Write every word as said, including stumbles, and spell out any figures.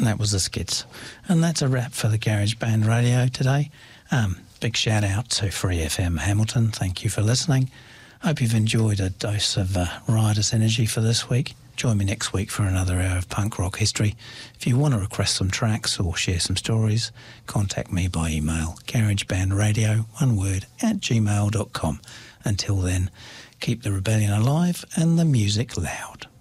and that was the Skids. And that's a wrap for the Garage Band Radio today. Um, big shout out to Free F M Hamilton. Thank you for listening. Hope you've enjoyed a dose of uh, riotous energy for this week. Join me next week for another hour of punk rock history. If you want to request some tracks or share some stories, contact me by email, garagebandradio, one word, at gmail dot com. Until then, keep the rebellion alive and the music loud.